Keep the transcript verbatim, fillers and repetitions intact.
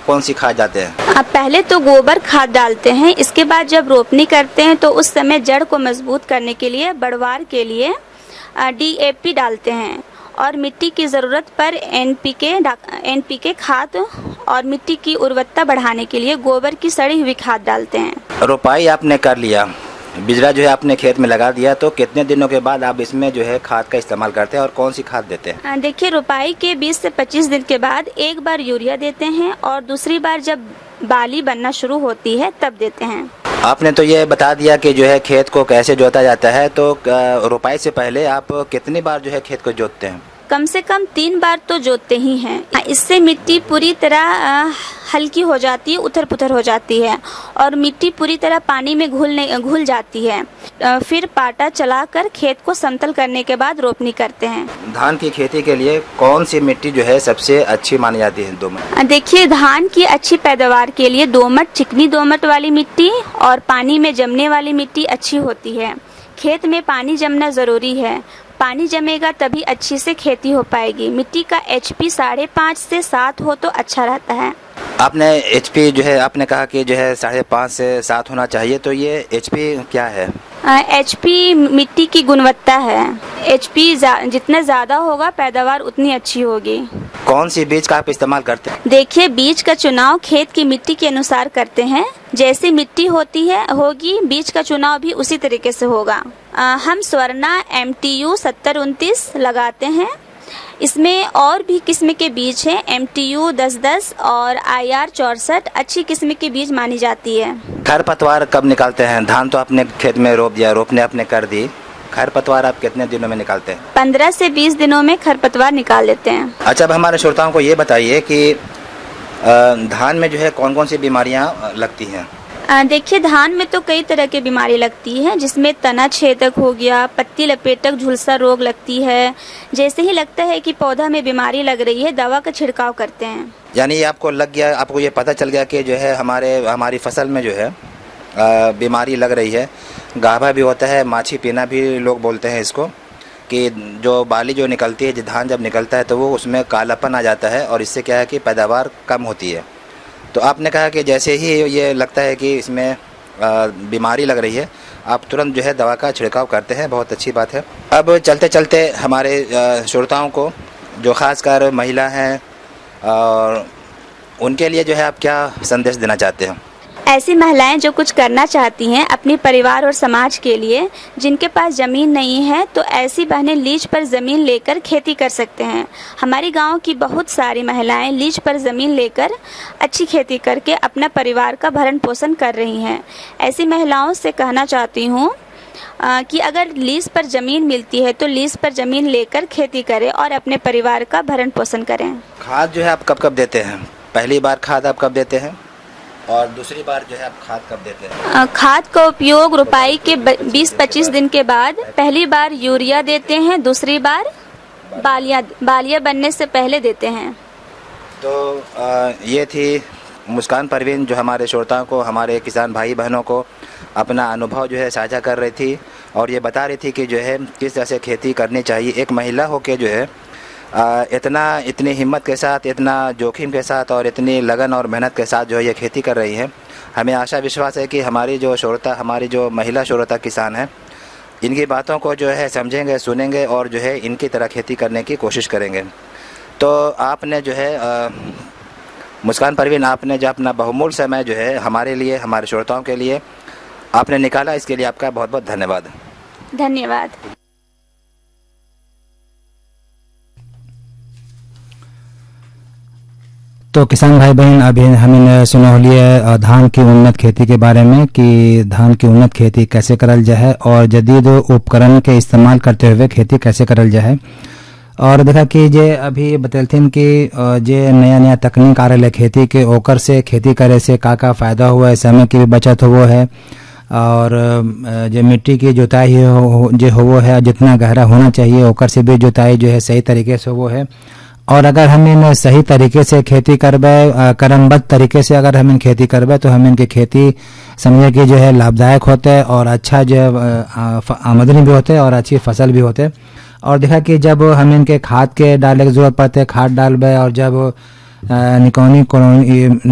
कौन सी खाद डालते हैं? अब पहले तो गोबर खाद डालते हैं, इसके बाद जब रोपनी करते हैं तो उस समय जड़ को मजबूत करने के लिए, बढ़वार के लिए डी ए पी डालते हैं और मिट्टी की ज़रूरत पर एन पी के एन पी के खाद और मिट्टी की उर्वरता बढ़ाने के लिए गोबर की सड़ी हुई खाद डालते हैं। रोपाई आपने कर लिया, बिजरा जो है आपने खेत में लगा दिया, तो कितने दिनों के बाद आप इसमें जो है खाद का इस्तेमाल करते हैं और कौन सी खाद देते हैं? देखिए, रोपाई के बीस से पच्चीस दिन के बाद एक बार यूरिया देते हैं और दूसरी बार जब बाली बनना शुरू होती है तब देते हैं। आपने तो ये बता दिया कि जो है खेत को कैसे जोता जाता है, तो रोपाई से पहले आप कितनी बार जो है खेत को जोतते हैं? कम से कम तीन बार तो जोतते ही हैं। इससे मिट्टी पूरी तरह हल्की हो जाती है, उथर पुथर हो जाती है और मिट्टी पूरी तरह पानी में घुलने घुल जाती है। फिर पाटा चलाकर खेत को समतल करने के बाद रोपनी करते हैं। धान की खेती के लिए कौन सी मिट्टी जो है सबसे अच्छी मानी जाती है? दोमट। देखिए, धान की अच्छी पैदावार के लिए दोमट, चिकनी दोमट वाली मिट्टी और पानी में जमने वाली मिट्टी अच्छी होती है। खेत में पानी जमना जरूरी है, पानी जमेगा तभी अच्छी से खेती हो पाएगी। मिट्टी का एच पी साढ़े पाँच से सात हो तो अच्छा रहता है। आपने एच पी जो है आपने कहा कि जो है साढ़े पाँच से सात होना चाहिए, तो ये एच पी क्या है? एच पी मिट्टी की गुणवत्ता है। एच पी जितना ज्यादा होगा पैदावार उतनी अच्छी होगी। कौन सी बीज का आप इस्तेमाल करते हैं? देखिए, बीज का चुनाव खेत की मिट्टी के अनुसार करते हैं। जैसी मिट्टी होती है होगी बीज का चुनाव भी उसी तरीके से होगा। आ, हम स्वर्णा एम टी यू सत्तर उनतीस लगाते हैं। इसमें और भी किस्म के बीज हैं, एम टी यू दस दस और आई आर चौसठ अच्छी किस्म के बीज मानी जाती है। खरपतवार कब निकालते हैं? धान तो आपने खेत में रोप दिया, रोपने आपने कर दी, खरपतवार आप कितने दिनों में निकालते हैं? पंद्रह से बीस दिनों में खरपतवार निकाल लेते हैं। अच्छा, अब हमारे श्रोताओं को ये बताइए कि धान में जो है कौन कौन सी बीमारियां लगती हैं? देखिए, धान में तो कई तरह की बीमारी लगती है, जिसमें तना छेदक हो गया, पत्ती लपेटक झुलसा रोग लगती है। जैसे ही लगता है कि पौधा में बीमारी लग रही है, दवा का छिड़काव करते हैं। यानी आपको लग गया, आपको ये पता चल गया कि जो है हमारे हमारी फसल में जो है बीमारी लग रही है। गाभा भी होता है, माछी पीना भी लोग बोलते हैं इसको, कि जो बाली जो निकलती है, धान जब निकलता है तो वो उसमें कालापन आ जाता है और इससे क्या है कि पैदावार कम होती है। तो आपने कहा कि जैसे ही ये लगता है कि इसमें बीमारी लग रही है, आप तुरंत जो है दवा का छिड़काव करते हैं, बहुत अच्छी बात है। अब चलते चलते हमारे श्रोताओं को, जो खासकर महिला हैं, और उनके लिए जो है आप क्या संदेश देना चाहते हैं? ऐसी महिलाएं जो कुछ करना चाहती हैं अपने परिवार और समाज के लिए, जिनके पास ज़मीन नहीं है, तो ऐसी बहनें लीज पर ज़मीन लेकर खेती कर सकते हैं। हमारी गांव की बहुत सारी महिलाएं लीज पर ज़मीन लेकर अच्छी खेती करके अपना परिवार का भरण पोषण कर रही हैं। ऐसी महिलाओं से कहना चाहती हूँ कि अगर लीज पर ज़मीन मिलती है तो लीज पर ज़मीन लेकर खेती करें और अपने परिवार का भरण पोषण करें। खाद जो है आप कब कब देते हैं? पहली बार खाद आप कब देते हैं और दूसरी बार जो है आप खाद कब देते हैं? खाद का उपयोग रोपाई के बीस पच्चीस दिन के बाद पहली बार यूरिया देते हैं, दूसरी बार बालियां बालियां बनने से पहले देते हैं। तो आ, ये थी मुस्कान परवीन, जो हमारे श्रोताओं को, हमारे किसान भाई बहनों को अपना अनुभव जो है साझा कर रही थी और ये बता रही थी कि जो है किस तरह से खेती करनी चाहिए। एक महिला होकर जो है आ, इतना इतनी हिम्मत के साथ, इतना जोखिम के साथ और इतनी लगन और मेहनत के साथ जो है ये खेती कर रही है। हमें आशा विश्वास है कि हमारी जो श्रोता, हमारी जो महिला श्रोता किसान हैं, इनकी बातों को जो है समझेंगे, सुनेंगे और जो है इनकी तरह खेती करने की कोशिश करेंगे। तो आपने जो है आ, मुस्कान परवीन, आपने जो अपना बहुमूल्य समय जो है हमारे लिए, हमारे श्रोताओं के लिए आपने निकाला, इसके लिए आपका बहुत बहुत धन्यवाद। धन्यवाद। तो किसान भाई बहन, अभी हमने सुना हो लिया धान की उन्नत खेती के बारे में कि धान की उन्नत खेती कैसे करल जाए और जदीद उपकरण के इस्तेमाल करते हुए खेती कैसे करल जाए। और देखा कि जे अभी बतलथिन कि जे नया नया तकनीक आ रहा है खेती के, ओकर से खेती करे से का का फायदा हुआ है, समय की भी बचत हो है और जो मिट्टी की जुताई हो जो हो है जितना गहरा होना चाहिए ओकर से भी जुताई जो है सही तरीके से वो है। और अगर हम इन सही तरीके से खेती करबे, क्रमबद्ध तरीके से अगर हम इन खेती करबे तो हम इनकी खेती समझे कि जो है लाभदायक होते और अच्छा जो आमदनी भी होते और अच्छी फसल भी होते। और देखा कि जब हम इनके खाद के डाले की जरूरत पड़ते, खाद डालबे और जब निकौनी